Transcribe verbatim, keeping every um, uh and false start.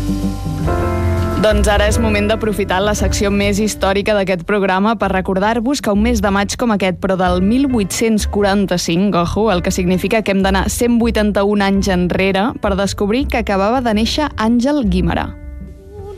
Doncs ara és moment d'aprofitar la secció més històrica d'aquest programa per recordar-vos que un mes de maig com aquest, però del mil vuit-cents quaranta-cinc, ojo, el que significa que hem d'anar cent vuitanta-un anys enrere per descobrir que acabava de néixer Àngel Guimerà.